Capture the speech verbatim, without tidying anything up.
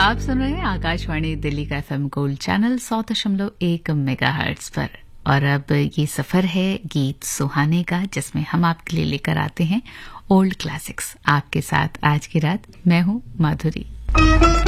आप सुन रहे हैं आकाशवाणी दिल्ली का एफएम गोल्ड चैनल सौ दशमलव एक मेगाहर्ट्ज पर। और अब ये सफर है गीत सुहाने का, जिसमें हम आपके लिए लेकर आते हैं ओल्ड क्लासिक्स। आपके साथ आज की रात मैं हूं माधुरी।